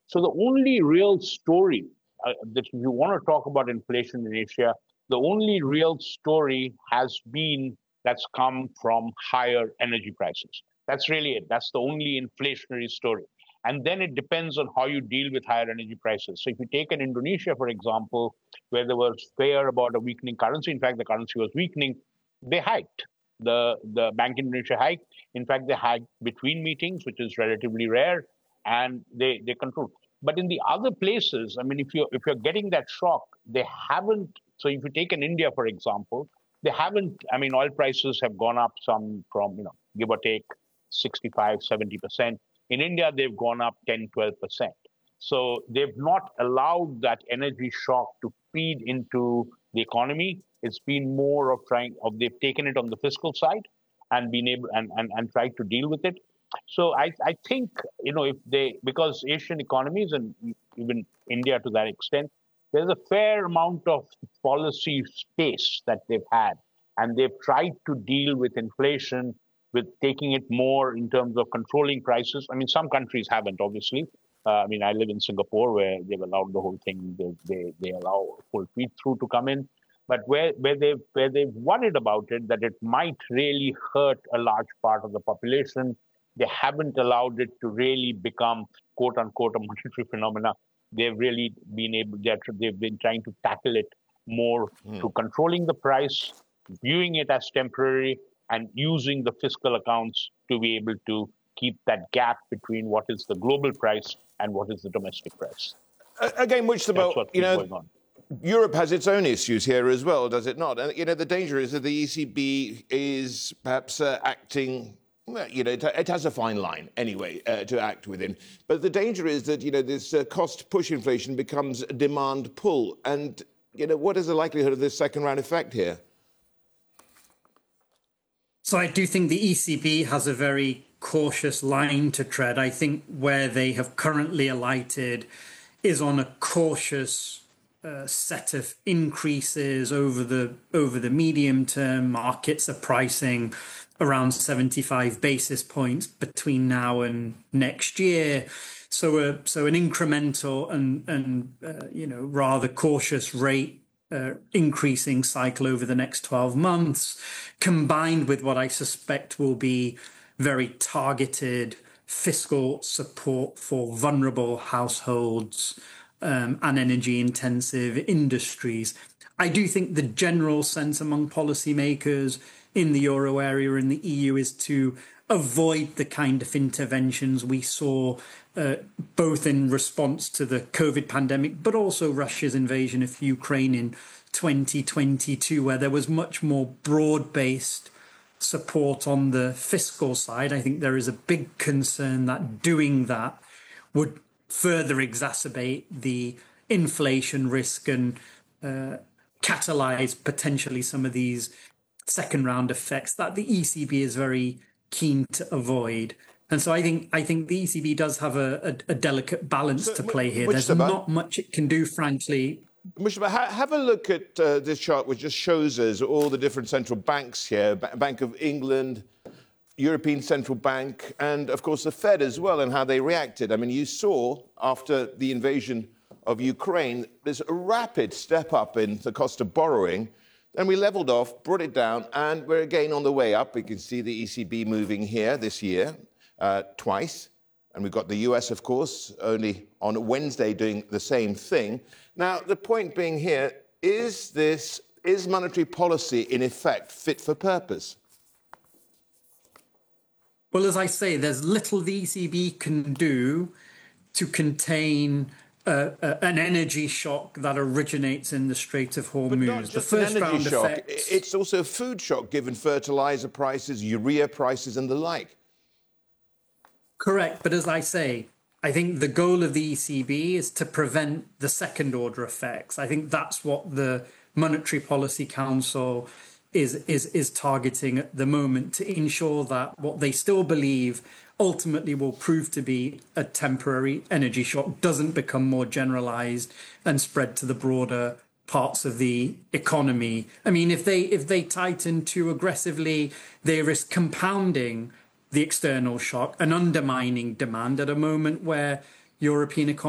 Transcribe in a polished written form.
So the only real story that if you want to talk about inflation in Asia, the only real story has been that's come from higher energy prices. That's really it. That's the only inflationary story. And then it depends on how you deal with higher energy prices. So if you take an Indonesia, for example, where there was fear about a weakening currency, in fact, the currency was weakening, they hiked. The Bank of Indonesia hiked. In fact, they hiked between meetings, which is relatively rare, and they control. But in the other places, I mean, if you're getting that shock, they haven't. So if you take in India, for example, they haven't. I mean, oil prices have gone up some from give or take 65, 70%. In India, they've gone up 10, 12%. So they've not allowed that energy shock to feed into the economy. It's been more of they've taken it on the fiscal side and been able and tried to deal with it. So I think, because Asian economies and even India to that extent, there's a fair amount of policy space that they've had. And they've tried to deal with inflation, with taking it more in terms of controlling prices. I mean, some countries haven't, obviously. I live in Singapore where they've allowed the whole thing. They allow full feed through to come in. But where they've worried about it, that it might really hurt a large part of the population, they haven't allowed it to really become, quote unquote, a monetary phenomena. They've really they've been trying to tackle it more to controlling the price, viewing it as temporary, and using the fiscal accounts to be able to keep that gap between what is the global price and what is the domestic price. Again, going on. Europe has its own issues here as well, does it not? And, the danger is that the ECB is perhaps acting, it has a fine line anyway to act within. But the danger is that, this cost push inflation becomes a demand pull. And, what is the likelihood of this second round effect here? So I do think the ECB has a very cautious line to tread. I think where they have currently alighted is on a cautious set of increases over the medium term. Markets are pricing around 75 basis points between now and next year. So an incremental and rather cautious rate increasing cycle over the next 12 months, combined with what I suspect will be very targeted fiscal support for vulnerable households and energy-intensive industries. I do think the general sense among policymakers in the euro area and the EU is to avoid the kind of interventions we saw both in response to the COVID pandemic, but also Russia's invasion of Ukraine in 2022, where there was much more broad-based support on the fiscal side. I think there is a big concern that doing that would further exacerbate the inflation risk and catalyze potentially some of these second-round effects that the ECB is very keen to avoid. And so I think the ECB does have a delicate balance to play here. There's not much it can do, frankly. Mujtaba, have a look at this chart, which just shows us all the different central banks here, Bank of England, European Central Bank, and, of course, the Fed as well, and how they reacted. I mean, you saw, after the invasion of Ukraine, there's a rapid step up in the cost of borrowing. Then we leveled off, brought it down, and we're again on the way up. We can see the ECB moving here this year. Twice. And we've got the US, of course, only on Wednesday doing the same thing. Now, the point being here, is monetary policy, in effect, fit for purpose? Well, as I say, there's little the ECB can do to contain an energy shock that originates in the Strait of Hormuz. But not just an energy shock. It's also a food shock, given fertilizer prices, urea prices, and the like. Correct. But as I say, I think the goal of the ECB is to prevent the second order effects. I think that's what the Monetary Policy Council is targeting at the moment, to ensure that what they still believe ultimately will prove to be a temporary energy shock doesn't become more generalized and spread to the broader parts of the economy. I mean, if they tighten too aggressively, they risk compounding the external shock and undermining demand at a moment where European economies